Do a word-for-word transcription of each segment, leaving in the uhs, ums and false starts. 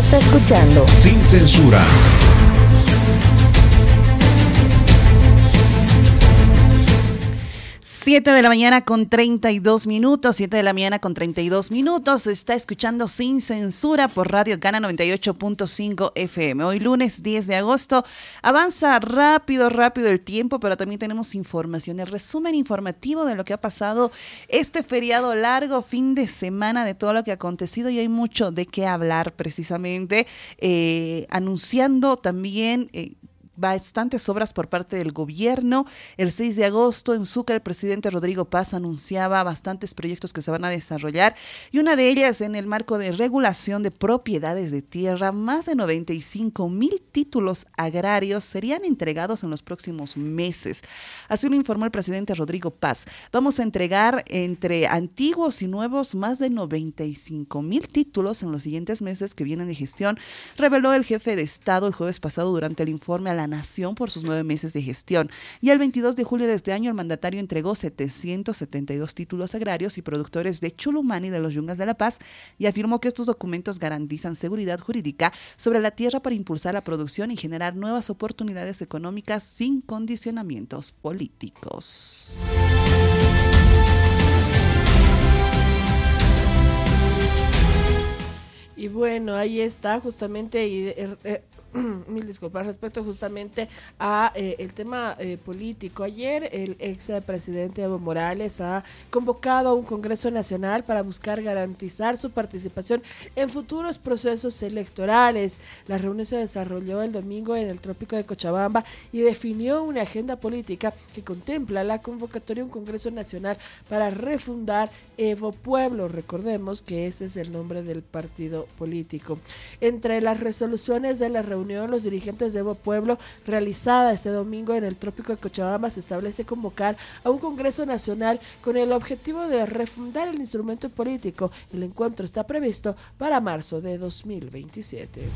está escuchando Sin Censura. Siete de la mañana con treinta y dos minutos, siete de la mañana con treinta y dos minutos, está escuchando Sin Censura por Radio Cana noventa y ocho punto cinco F M. Hoy lunes diez de agosto, avanza rápido, rápido el tiempo, pero también tenemos información, el resumen informativo de lo que ha pasado este feriado largo, fin de semana, de todo lo que ha acontecido, y hay mucho de qué hablar precisamente, eh, anunciando también... Eh, bastantes obras por parte del gobierno. El seis de agosto en Sucre el presidente Rodrigo Paz anunciaba bastantes proyectos que se van a desarrollar, y una de ellas en el marco de regulación de propiedades de tierra. Más de noventa y cinco mil títulos agrarios serían entregados en los próximos meses. Así lo informó el presidente Rodrigo Paz. Vamos a entregar entre antiguos y nuevos más de noventa y cinco mil títulos en los siguientes meses que vienen de gestión, reveló el jefe de Estado el jueves pasado durante el informe a la Nación por sus nueve meses de gestión. Y el veintidós de julio de este año, el mandatario entregó setecientos setenta y dos títulos agrarios y productores de Chulumani de los Yungas de La Paz, y afirmó que estos documentos garantizan seguridad jurídica sobre la tierra para impulsar la producción y generar nuevas oportunidades económicas sin condicionamientos políticos. Y bueno, ahí está justamente... Y, eh, eh, mil disculpas, respecto justamente a eh, el tema eh, político. Ayer el ex presidente Evo Morales ha convocado a un Congreso Nacional para buscar garantizar su participación en futuros procesos electorales. La reunión se desarrolló el domingo en el trópico de Cochabamba y definió una agenda política que contempla la convocatoria de un Congreso Nacional para refundar Evo Pueblo. Recordemos que ese es el nombre del partido político. Entre las resoluciones de la reunión, los dirigentes de Evo Pueblo, realizada este domingo en el trópico de Cochabamba, se establece convocar a un Congreso Nacional con el objetivo de refundar el instrumento político. El encuentro está previsto para marzo de dos mil veintisiete.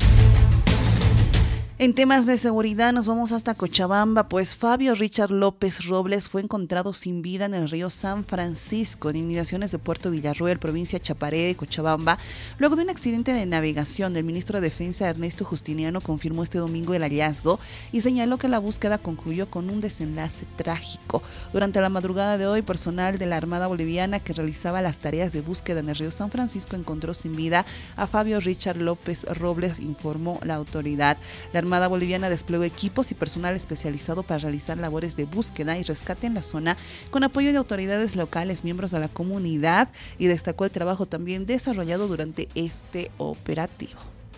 En temas de seguridad nos vamos hasta Cochabamba, pues Fabio Richard López Robles fue encontrado sin vida en el río San Francisco, en inmediaciones de Puerto Villarroel, provincia Chaparé de Cochabamba, luego de un accidente de navegación. El ministro de Defensa Ernesto Justiniano confirmó este domingo el hallazgo y señaló que la búsqueda concluyó con un desenlace trágico. Durante la madrugada de hoy, personal de la Armada Boliviana que realizaba las tareas de búsqueda en el río San Francisco encontró sin vida a Fabio Richard López Robles, informó la autoridad. La La Armada Boliviana desplegó equipos y personal especializado para realizar labores de búsqueda y rescate en la zona, con apoyo de autoridades locales, miembros de la comunidad, y destacó el trabajo también desarrollado durante este operativo.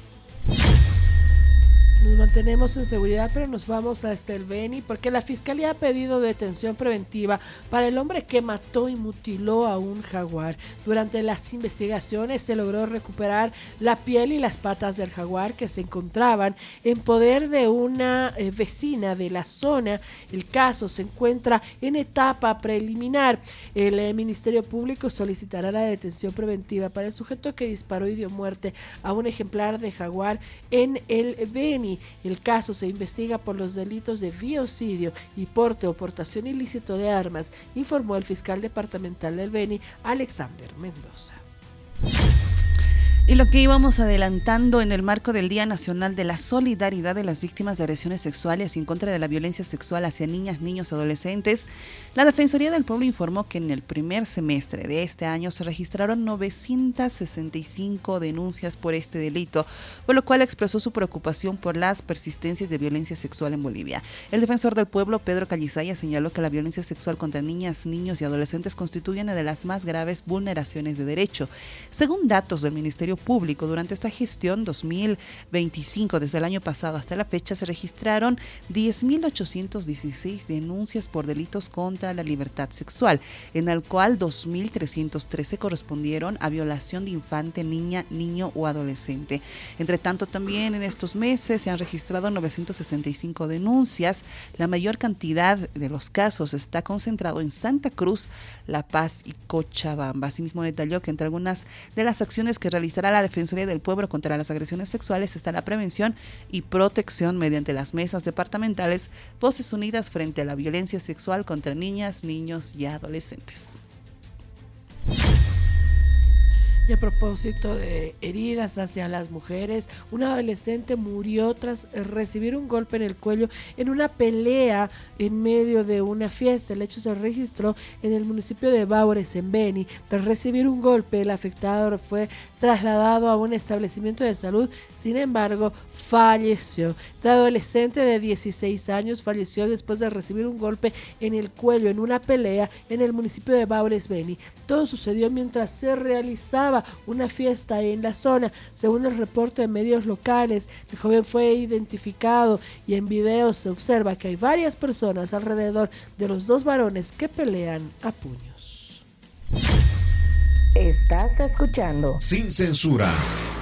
Nos mantenemos en seguridad, pero nos vamos hasta el Beni porque la Fiscalía ha pedido detención preventiva para el hombre que mató y mutiló a un jaguar. Durante las investigaciones se logró recuperar la piel y las patas del jaguar que se encontraban en poder de una eh, vecina de la zona. El caso se encuentra en etapa preliminar. El eh, Ministerio Público solicitará la detención preventiva para el sujeto que disparó y dio muerte a un ejemplar de jaguar en el Beni. El caso se investiga por los delitos de biocidio y porte o portación ilícito de armas, informó el fiscal departamental del Beni, Alexander Mendoza. Y lo que íbamos adelantando en el marco del Día Nacional de la Solidaridad de las Víctimas de Agresiones Sexuales y en contra de la violencia sexual hacia niñas, niños y adolescentes, la Defensoría del Pueblo informó que en el primer semestre de este año se registraron novecientas sesenta y cinco denuncias por este delito, por lo cual expresó su preocupación por las persistencias de violencia sexual en Bolivia. El defensor del pueblo, Pedro Calizaya, señaló que la violencia sexual contra niñas, niños y adolescentes constituye una de las más graves vulneraciones de derecho. Según datos del Ministerio Público, durante esta gestión dos mil veinticinco, desde el año pasado hasta la fecha, se registraron diez mil ochocientas dieciséis denuncias por delitos contra la libertad sexual, en el cual dos mil trescientas trece correspondieron a violación de infante, niña, niño o adolescente. Entre tanto, también en estos meses se han registrado novecientas sesenta y cinco denuncias. La mayor cantidad de los casos está concentrado en Santa Cruz, La Paz y Cochabamba. Asimismo, detalló que entre algunas de las acciones que realizará la Defensoría del Pueblo contra las agresiones sexuales está la prevención y protección mediante las mesas departamentales Voces Unidas frente a la violencia sexual contra niñas, niños y adolescentes. Y a propósito de heridas hacia las mujeres, un adolescente murió tras recibir un golpe en el cuello en una pelea en medio de una fiesta. El hecho se registró en el municipio de Baures, en Beni. Tras recibir un golpe, el afectado fue trasladado a un establecimiento de salud, sin embargo, falleció. Este adolescente de dieciséis años falleció después de recibir un golpe en el cuello en una pelea en el municipio de Baures, Beni. Todo sucedió mientras se realizaba una fiesta en la zona. Según el reporte de medios locales, el joven fue identificado y en video se observa que hay varias personas alrededor de los dos varones que pelean a puños. Estás escuchando Sin Censura